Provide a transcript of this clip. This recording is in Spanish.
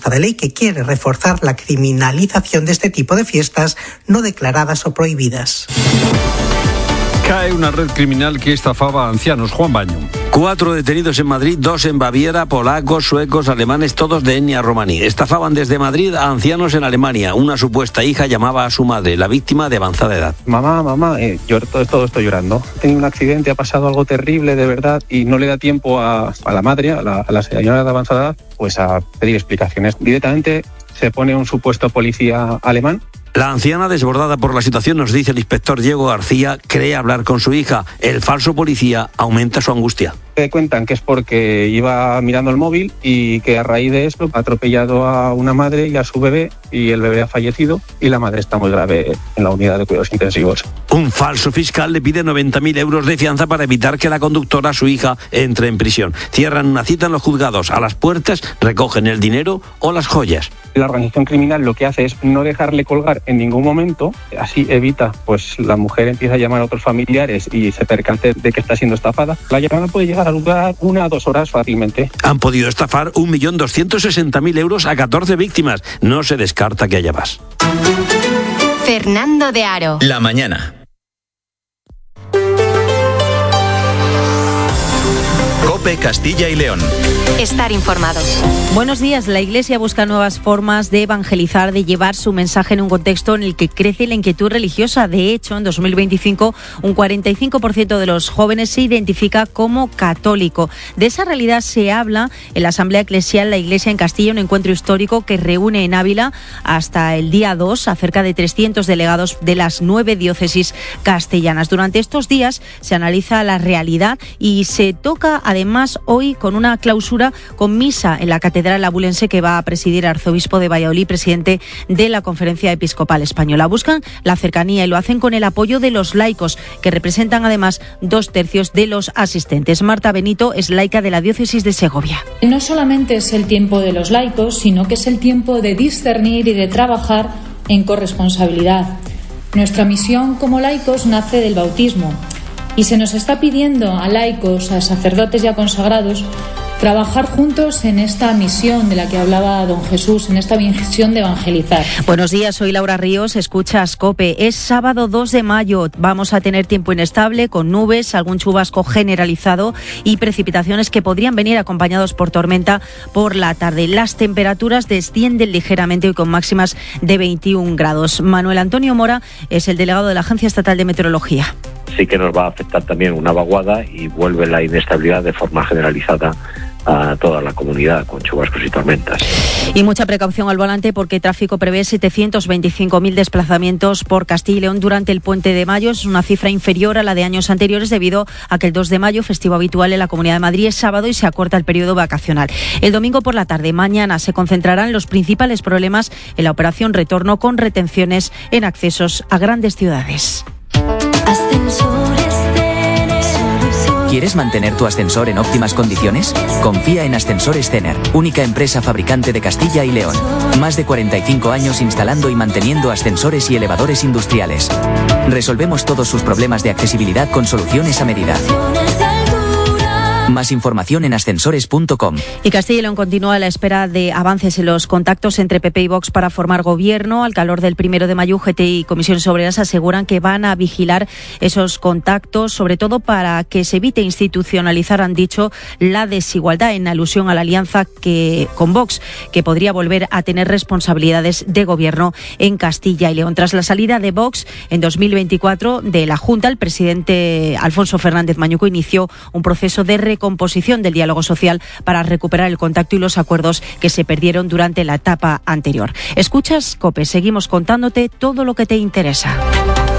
de ley que quiere reforzar la criminalización de este tipo de fiestas no declaradas o prohibidas. Cae una red criminal que estafaba a ancianos. Juan Baño. 4 detenidos en Madrid, 2 en Baviera, polacos, suecos, alemanes, todos de etnia romaní. Estafaban desde Madrid a ancianos en Alemania. Una supuesta hija llamaba a su madre, la víctima de avanzada edad. Mamá, yo todo estoy llorando. He tenido un accidente, ha pasado algo terrible de verdad y no le da tiempo a la madre, a la señora de avanzada edad, pues a pedir explicaciones. Directamente se pone un supuesto policía alemán. La anciana, desbordada por la situación, nos dice el inspector Diego García, cree hablar con su hija. El falso policía aumenta su angustia. Cuentan que es porque iba mirando el móvil y que a raíz de esto ha atropellado a una madre y a su bebé y el bebé ha fallecido y la madre está muy grave en la unidad de cuidados intensivos. Un falso fiscal le pide 90.000 euros de fianza para evitar que la conductora, su hija, entre en prisión. Cierran una cita en los juzgados. A las puertas recogen el dinero o las joyas. La organización criminal lo que hace es no dejarle colgar en ningún momento, así evita, pues la mujer empieza a llamar a otros familiares y se percate de que está siendo estafada. La llamada puede llegar a durar 1 a 2 horas fácilmente. Han podido estafar 1.260.000 euros a 14 víctimas. No se descarta que haya más. Fernando de Aro. La mañana. COPE Castilla y León. Estar informados. Buenos días. La Iglesia busca nuevas formas de evangelizar, de llevar su mensaje en un contexto en el que crece la inquietud religiosa. De hecho, en 2025, un 45% de los jóvenes se identifica como católico. De esa realidad se habla en la Asamblea Eclesial La Iglesia en Castilla, un encuentro histórico que reúne en Ávila hasta el día 2 a cerca de 300 delegados de las 9 diócesis castellanas. Durante estos días se analiza la realidad y se toca además hoy con una clausura con misa en la Catedral Abulense que va a presidir el arzobispo de Valladolid, presidente de la Conferencia Episcopal Española. Buscan la cercanía y lo hacen con el apoyo de los laicos, que representan además 2/3 de los asistentes. Marta Benito es laica de la diócesis de Segovia. No solamente es el tiempo de los laicos, sino que es el tiempo de discernir y de trabajar en corresponsabilidad. Nuestra misión como laicos nace del bautismo y se nos está pidiendo a laicos, a sacerdotes y a consagrados trabajar juntos en esta misión de la que hablaba don Jesús, en esta misión de evangelizar. Buenos días, soy Laura Ríos, escuchas COPE. Es sábado 2 de mayo, vamos a tener tiempo inestable con nubes, algún chubasco generalizado y precipitaciones que podrían venir acompañados por tormenta por la tarde. Las temperaturas descienden ligeramente hoy con máximas de 21 grados. Manuel Antonio Mora es el delegado de la Agencia Estatal de Meteorología. Sí que nos va a afectar también una vaguada y vuelve la inestabilidad de forma generalizada a toda la comunidad con chubascos y tormentas. Y mucha precaución al volante porque tráfico prevé 725.000 desplazamientos por Castilla y León durante el Puente de Mayo. Es una cifra inferior a la de años anteriores debido a que el 2 de mayo, festivo habitual en la Comunidad de Madrid, es sábado y se acorta el periodo vacacional. El domingo por la tarde, mañana, se concentrarán los principales problemas en la operación retorno con retenciones en accesos a grandes ciudades. ¿Quieres mantener tu ascensor en óptimas condiciones? Confía en Ascensores Cener, única empresa fabricante de Castilla y León. Más de 45 años instalando y manteniendo ascensores y elevadores industriales. Resolvemos todos sus problemas de accesibilidad con soluciones a medida. Más información en ascensores.com. Y Castilla y León continúa a la espera de avances en los contactos entre PP y Vox para formar gobierno. Al calor del 1 de mayo, UGT y Comisiones Obreras aseguran que van a vigilar esos contactos, sobre todo para que se evite institucionalizar, han dicho, la desigualdad, en alusión a la alianza con Vox, que podría volver a tener responsabilidades de gobierno en Castilla y León. Tras la salida de Vox en 2024 de la Junta, el presidente Alfonso Fernández Mañuco inició un proceso de recomposición del diálogo social para recuperar el contacto y los acuerdos que se perdieron durante la etapa anterior. Escuchas COPE, seguimos contándote todo lo que te interesa.